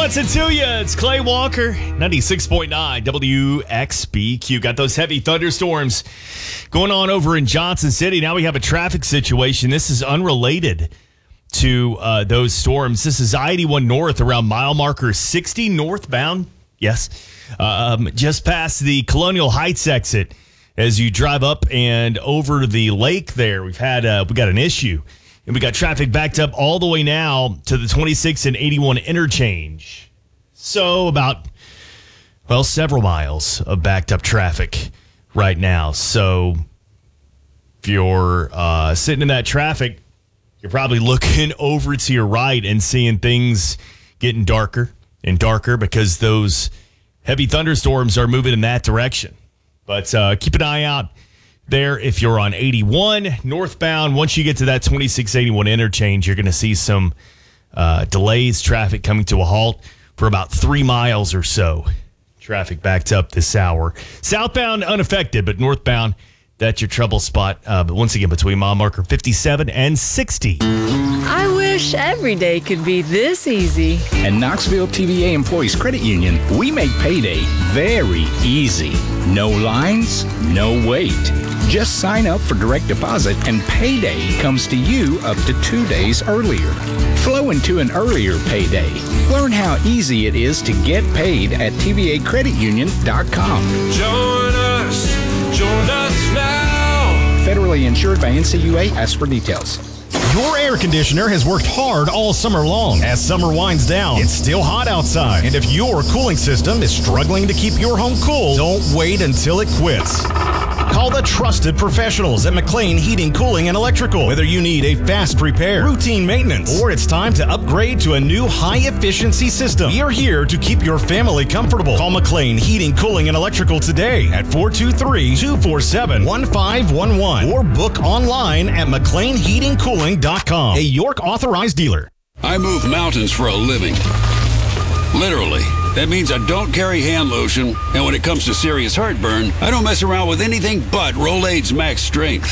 Johnson to you. It's Clay Walker, 96.9 WXBQ. Got those heavy thunderstorms going on over in Johnson City. Now we have a traffic situation. This is unrelated to those storms. This is I-81 North around mile marker 60 northbound. Yes. Just past the Colonial Heights exit. As you drive up and over the lake there, we got an issue. And we got traffic backed up all the way now to the 26 and 81 interchange. So several miles of backed up traffic right now. So if you're sitting in that traffic, you're probably looking over to your right and seeing things getting darker and darker because those heavy thunderstorms are moving in that direction. But keep an eye out there if you're on 81 northbound. Once you get to that 2681 interchange, you're going to see some delays, traffic coming to a halt for about 3 miles or so. Traffic backed up this hour. Southbound unaffected, but northbound, that's your trouble spot. But once again, between mile marker 57 and 60. I wish every day could be this easy. At Knoxville TVA Employees Credit Union, we make payday very easy. No lines, no wait. Just sign up for direct deposit and payday comes to you up to 2 days earlier. Flow into an earlier payday. Learn how easy it is to get paid at tvacreditunion.com. Join us now. Federally insured by NCUA. Ask for details. Your air conditioner has worked hard all summer long. As summer winds down, it's still hot outside. And if your cooling system is struggling to keep your home cool, don't wait until it quits. Call the trusted professionals at McLean Heating, Cooling, and Electrical. Whether you need a fast repair, routine maintenance, or it's time to upgrade to a new high-efficiency system, we are here to keep your family comfortable. Call McLean Heating, Cooling, and Electrical today at 423-247-1511 or book online at McLeanHeatingCooling.com, a York authorized dealer. I move mountains for a living. Literally. That means I don't carry hand lotion, and when it comes to serious heartburn, I don't mess around with anything but Rolaids Max Strength.